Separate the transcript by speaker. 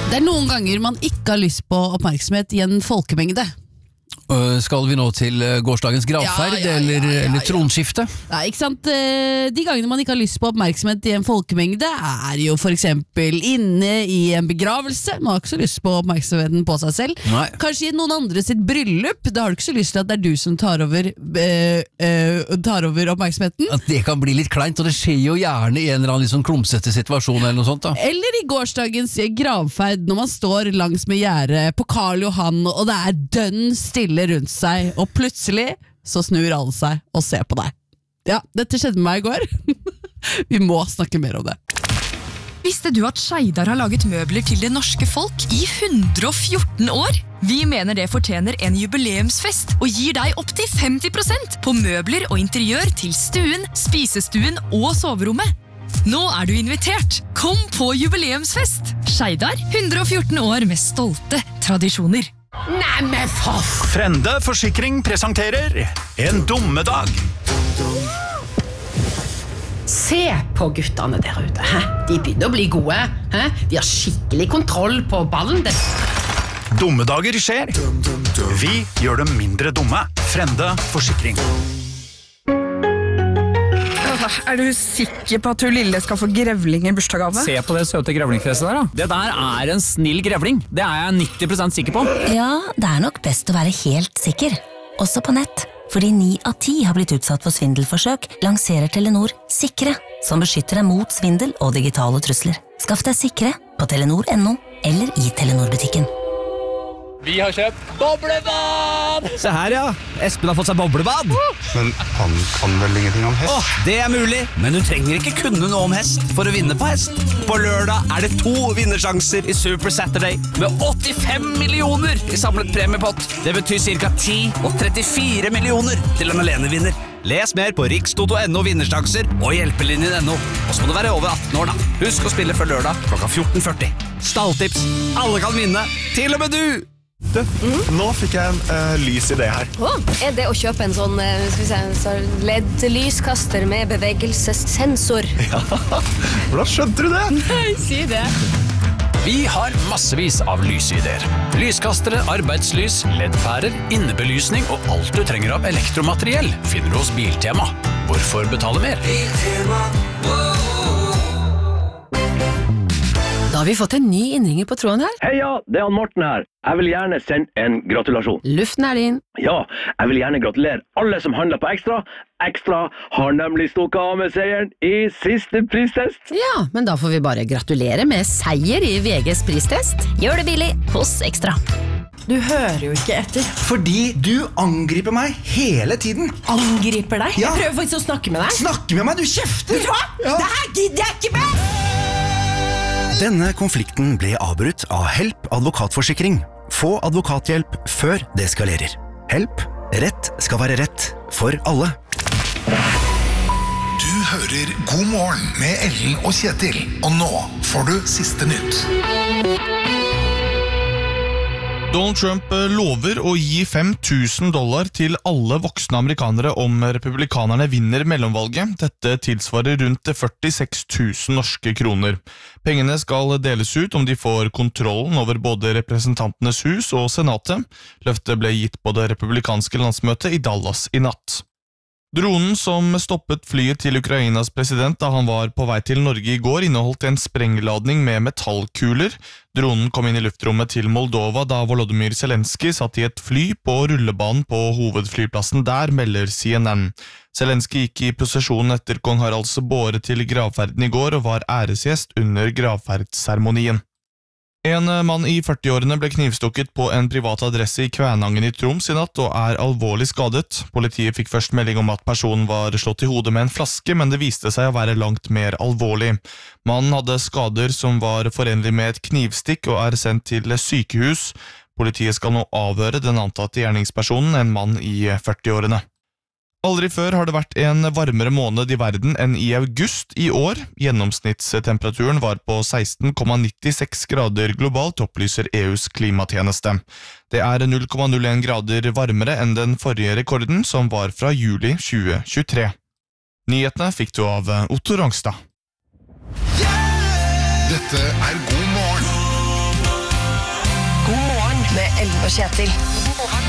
Speaker 1: Det noen ganger man ikke har lyst på oppmerksomhet I en folkemengde.
Speaker 2: Skal vi nå til gårsdagens gravferd eller tronskifte?
Speaker 1: Nei, ikke sant? De gangene man ikke har lyst på oppmerksomhet I en folkemengde jo for eksempel inne I en begravelse. Man har ikke så lyst på oppmerksomheten på seg selv.
Speaker 2: Nei.
Speaker 1: Kanskje I noen andre sitt bryllup. Da har du ikke så lyst til at det du som tar over oppmerksomheten.
Speaker 2: At det kan bli litt kleint, og det skjer jo gjerne I en eller annen liksom klumsete situasjon eller noe sånt da.
Speaker 1: Eller I gårsdagens gravferd, når man står langs med gjerdet på Karl Johan, og det dønn stille rundt seg, og plutselig så snur alle seg og ser på deg. Ja, dette skjedde med meg I går. Vi må snakke mer om det.
Speaker 3: Visste du at Skeidar har laget møbler til det norske folk I 114 år? Vi mener det fortjener en jubileumsfest og gir deg opp til 50% på møbler og interiør til stuen, spisestuen og soverommet. Nå du invitert. Kom på jubileumsfest. Skeidar, 114 år med stolte tradisjoner.
Speaker 1: Nei, men
Speaker 4: Frende Forsikring presenterer En dommedag.
Speaker 5: Se på guttene der ute. De begynner å bli gode. De har skikkelig kontroll på ballen.
Speaker 4: Dommedager skjer. Vi gjør dem mindre dumme. Frende Forsikring.
Speaker 6: Du sikker på at du lille skal få grevling I bursdagsgave?
Speaker 7: Se på det søte grevlingfjeset der da. Det der en snill grevling. Det jeg 90% sikker på.
Speaker 8: Ja, det nok best å være helt sikker. Også på nett. Fordi 9 av 10 har blitt utsatt for svindelforsøk, lanserer Telenor Sikre, som beskytter deg mot svindel og digitale trusler. Skaff deg Sikre på telenor.no eller I Telenor-butikken.
Speaker 7: Vi har kjøpt boblebad! Se her ja, Espen har fått seg boblebad.
Speaker 9: Men han kan vel ingenting om hest?
Speaker 7: Det mulig, men du trenger ikke kunne noe om hest for å vinne på hest. På lørdag det 2 vinnersjanser I Super Saturday med 85 millioner I samlet premiepott. Det betyr cirka 10 og 34 millioner til en alenevinner. Les mer på rikstoto.no vinnersjanser og hjelpelinjen.no. Og så må du være over 18 år da. Husk å spille før lørdag klokka 14:40. Stalltips. Alle kan vinne, til og med du!
Speaker 9: Du, nå fikk jeg en lys idé her.
Speaker 10: Det å kjøpe en sånn, LED-lyskaster med bevegelsessensor?
Speaker 9: Ja, hvordan skjønte du det?
Speaker 10: Nei, si det.
Speaker 11: Vi har massevis av lysideer. Lyskastere, arbeidslys, LED-pærer, innebelysning og alt du trenger av elektromateriell finner du hos Biltema. Hvorfor betale mer? Biltema,
Speaker 5: Da har vi fått en ny innringer på tråden her.
Speaker 12: Heia, det han Morten her. Jeg vil gjerne sende en gratulasjon.
Speaker 5: Luften din.
Speaker 12: Ja, jeg vil gjerne gratulere alle som handler på Ekstra. Ekstra har nemlig stukket av med seieren I siste pristest.
Speaker 5: Ja, men da får vi bare gratulere med seier I VGs pristest.
Speaker 8: Gjør det billig hos Ekstra.
Speaker 13: Du hører jo ikke etter.
Speaker 14: Fordi du angriper meg hele tiden.
Speaker 13: Angriper deg?
Speaker 14: Ja.
Speaker 13: Jeg prøver faktisk å snakke med deg.
Speaker 14: Snakke med meg, du kjefter!
Speaker 13: Vet du hva?
Speaker 14: Ja.
Speaker 13: Det her gidder jeg ikke med!
Speaker 15: Denne konflikten ble avbrutt av Help advokatforsikring. Få advokathjelp før det eskalerer. Help. Rett skal være rett for alle.
Speaker 16: Du hører God morgen med Ellen og Kjetil. Og nå får du siste nytt.
Speaker 17: Donald Trump lover å gi $5,000 til alle voksne amerikanere om republikanerne vinner mellomvalget. Dette tilsvarer rundt 46 000 norske kroner. Pengene skal deles ut om de får kontrollen over både representantenes hus og senatet. Løftet ble gitt på det republikanske landsmøtet I Dallas I natt. Dronen som stoppet flyet til Ukrainas president da han var på vei til Norge I går inneholdt en sprengladning med metallkuler. Dronen kom inn I luftrommet til Moldova da Volodymyr Zelensky satt I et fly på rullebanen på hovedflyplassen der, melder CNN. Zelensky gikk I prosesjonen etter kong Haralds båre til gravferden I går og var æresgjest under gravferdsseremonien. En mann I 40-årene ble knivstukket på en privat adresse I Kvænangen I Troms I natt og alvorlig skadet. Politiet fikk først melding om at personen var slått I hodet med en flaske, men det viste seg å være langt mer alvorlig. Mannen hadde skader som var forenlig med et knivstikk og sendt til sykehus. Politiet skal nå avhøre den antatte gjerningspersonen, en mann I 40-årene. Aldri før har det vært en varmere måned I verden enn I august I år. Gjennomsnittstemperaturen var på 16,96 grader globalt, opplyser EUs klimatjeneste. Det 0,01 grader varmere enn den forrige rekorden, som var fra juli 2023. Nyhetene fikk du av Otto Rangstad.
Speaker 16: Dette God morgen.
Speaker 8: og Kjetil.